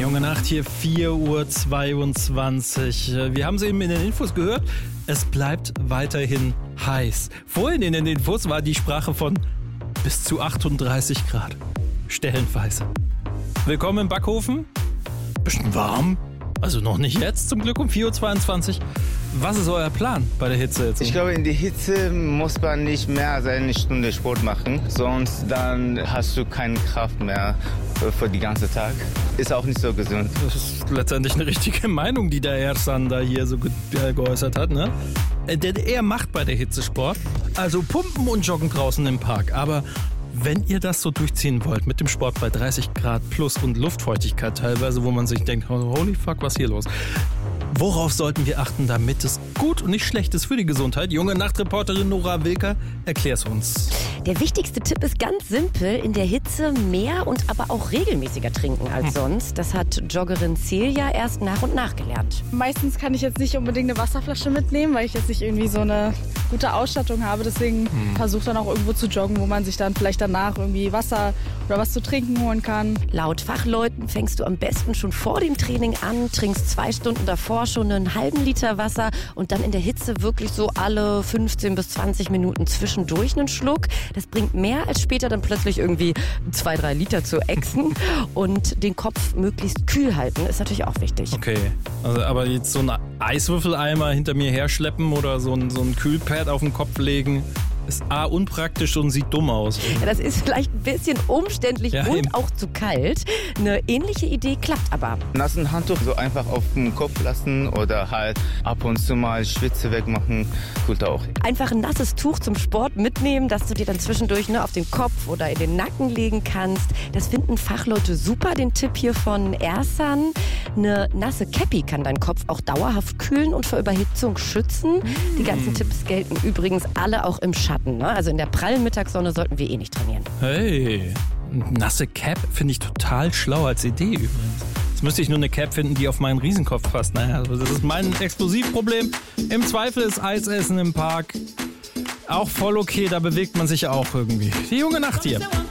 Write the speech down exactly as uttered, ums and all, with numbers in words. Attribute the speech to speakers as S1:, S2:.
S1: Junge Nacht hier, vier Uhr zweiundzwanzig. Wir haben es eben in den Infos gehört, es bleibt weiterhin heiß. Vorhin in den Infos war die Sprache von bis zu achtunddreißig Grad. Stellenweise. Willkommen im Backofen. Bisschen warm. Also noch nicht jetzt, zum Glück um vier Uhr zweiundzwanzig. Was ist euer Plan bei der Hitze jetzt?
S2: Ich glaube, in der Hitze muss man nicht mehr als eine Stunde Sport machen, sonst dann hast du keine Kraft mehr für den ganzen Tag. Ist auch nicht so gesund.
S1: Das ist letztendlich eine richtige Meinung, die der Ersan da hier so ge- äh, geäußert hat, ne? Denn er macht bei der Hitze Sport, also pumpen und joggen draußen im Park. Aber wenn ihr das so durchziehen wollt, mit dem Sport bei dreißig Grad plus und Luftfeuchtigkeit teilweise, wo man sich denkt, holy fuck, was ist hier los? Worauf sollten wir achten, damit es gut und nicht schlecht ist für die Gesundheit? Junge Nachtreporterin Nora Wilker, erklär's uns.
S3: Der wichtigste Tipp ist ganz simpel, in der Hitze mehr und aber auch regelmäßiger trinken als hm. sonst. Das hat Joggerin Celia erst nach und nach gelernt.
S4: Meistens kann ich jetzt nicht unbedingt eine Wasserflasche mitnehmen, weil ich jetzt nicht irgendwie so eine gute Ausstattung habe. Deswegen hm. versuche dann auch irgendwo zu joggen, wo man sich dann vielleicht danach irgendwie Wasser oder was zu trinken holen kann.
S3: Laut Fachleuten fängst du am besten schon vor dem Training an, trinkst zwei Stunden davor schon einen halben Liter Wasser und dann in der Hitze wirklich so alle fünfzehn bis zwanzig Minuten zwischendurch einen Schluck. Das bringt mehr, als später dann plötzlich irgendwie zwei, drei Liter zu ächzen. Und den Kopf möglichst kühl halten ist natürlich auch wichtig.
S1: Okay, also, aber jetzt so einen Eiswürfeleimer hinter mir herschleppen oder so ein, so ein Kühlpad auf den Kopf legen, ist A, unpraktisch und sieht dumm aus.
S3: Ja, das ist vielleicht ein bisschen umständlich ja, und eben auch zu kalt. Eine ähnliche Idee klappt aber.
S2: Nassen Handtuch so einfach auf dem Kopf lassen oder halt ab und zu mal Schwitze wegmachen, gut auch.
S3: Einfach ein nasses Tuch zum Sport mitnehmen, das du dir dann zwischendurch ne, auf den Kopf oder in den Nacken legen kannst. Das finden Fachleute super, den Tipp hier von Ersan. Eine nasse Käppi kann deinen Kopf auch dauerhaft kühlen und vor Überhitzung schützen. Mm. Die ganzen Tipps gelten übrigens alle auch im Schatten. Ne? Also in der prallen Mittagssonne sollten wir eh nicht trainieren.
S1: Hey, nasse Cap finde ich total schlau als Idee übrigens. Jetzt müsste ich nur eine Cap finden, die auf meinen Riesenkopf passt. Naja, also das ist mein Explosivproblem. Im Zweifel ist Eisessen im Park auch voll okay, da bewegt man sich auch irgendwie. Die Junge Nacht hier.